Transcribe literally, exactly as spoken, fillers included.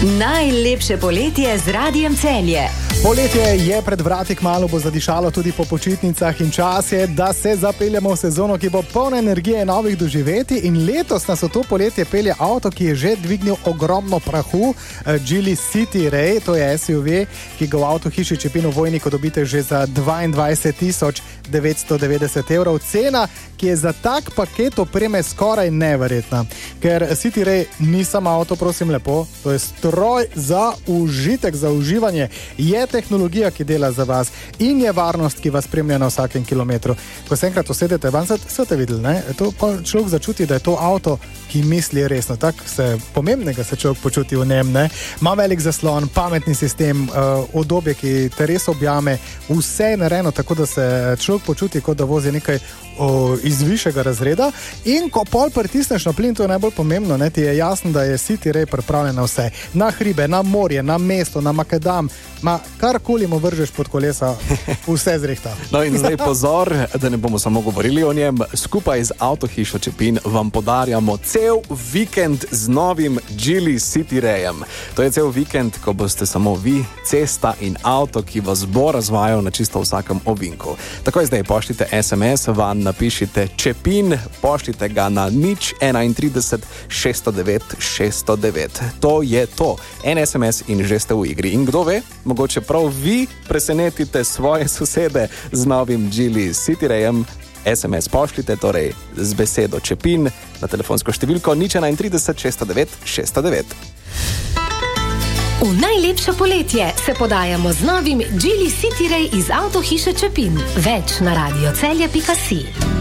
Najlepše poletje z Radiem Celje. Poletje je pred vrati, kmalu bo zadišalo tudi po počitnicah in čas je, da se zapeljemo v sezono, ki bo polna energije in novih doživetij. In letos nas v to poletje pelje avto, ki je že dvignil ogromno prahu, Geely City Ray, to je S U V, ki ga v avtohiši Čepin v Vojniku dobite že za dvaindvajset tisoč devetsto devetdeset evrov. Cena, ki je za tak paket opreme skoraj neverjetna. Ker City Ray ni samo avto, prosim lepo, to je stroj za užitek, za uživanje. Je tehnologija, ki dela za vas in je varnost, ki vas spremlja na vsakem kilometru. Ko se enkrat usedete ven, ste videli, ne? To pa človek začuti, da je to avto, ki misli resno. Tak se pomembnega se človek počuti v njem, ne? Ima velik zaslon, pametni sistem, uh, udobje, ki te res objame, vse je narejeno tako, da se človek počuti, kot da vozi nekaj uh, iz višjega razreda. In ko pol pritisneš na plin, to je najbolj pomembno, ne? Ti je jasno, da je City Ray pripravljen na vse. Na hribe, na morje, na mesto, na makadam, ma karkoli mu vržeš pod kolesa, vse zrihta. No in zdaj pozor, da ne bomo samo govorili o njem, skupaj z avtohišo Čepin vam podarjamo cel vikend z novim Geely City Rayem. To je cel vikend, ko boste samo vi, cesta in avto, ki vas bo razvajal na čisto vsakem ovinku. Takoj zdaj pošljite es em es, van napišite Čepin, pošljite ga na nič enaintrideset šeststo devet šeststo devet. To je to. En es em es in že ste v igri. In kdo ve, mogoče prav vi presenetite svoje sosede z novim Geely City Rayem. es em es pošljite torej z besedo Čepin na telefonsko številko nič enaintrideset šeststo devet šeststo devet. V najlepše poletje se podajamo z novim Geely City Ray iz avtohiše Čepin. Več na radiocelje pika si.